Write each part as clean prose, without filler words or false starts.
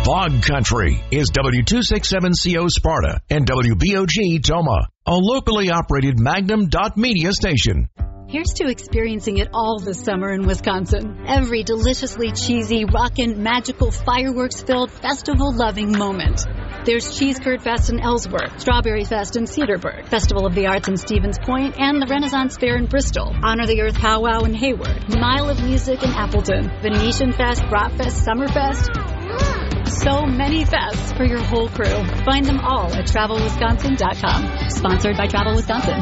Bog Country is W267CO Sparta and WBOG Toma, a locally operated Magnum.media station. Here's to experiencing it all this summer in Wisconsin. Every deliciously cheesy, rockin', magical, fireworks-filled, festival-loving moment. There's Cheese Curd Fest in Ellsworth, Strawberry Fest in Cedarburg, Festival of the Arts in Stevens Point, and the Renaissance Fair in Bristol, Honor the Earth Powwow in Hayward, Mile of Music in Appleton, Venetian Fest, Bratfest, Summerfest. So many fests for your whole crew. Find them all at TravelWisconsin.com. Sponsored by Travel Wisconsin.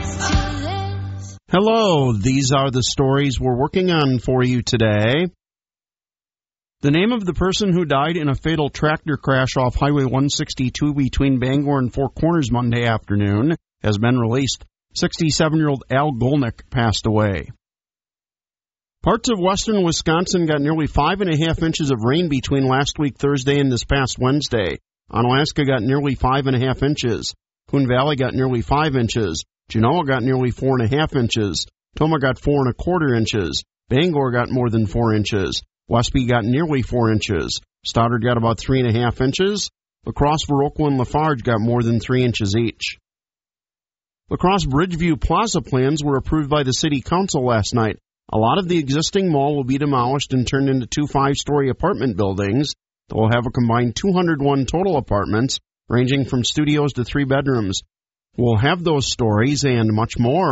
Hello, these are the stories we're working on for you today. The name of the person who died in a fatal tractor crash off Highway 162 between Bangor and Four Corners Monday afternoon has been released. 67-year-old Al Golnick passed away. Parts of western Wisconsin got nearly 5.5 inches of rain between last week Thursday and this past Wednesday. Onalaska got nearly 5.5 inches. Coon Valley got nearly 5 inches. Genoa got nearly 4.5 inches. Toma got 4.25 inches. Bangor got more than 4 inches. Westby got nearly 4 inches. Stoddard got about 3.5 inches. La Crosse, Viroqua, and Lafarge got more than 3 inches each. La Crosse Bridgeview Plaza plans were approved by the City Council last night. A lot of the existing mall will be demolished and turned into 2 5-story apartment buildings that will have a combined 201 total apartments, ranging from studios to 3 bedrooms. We'll have those stories and much more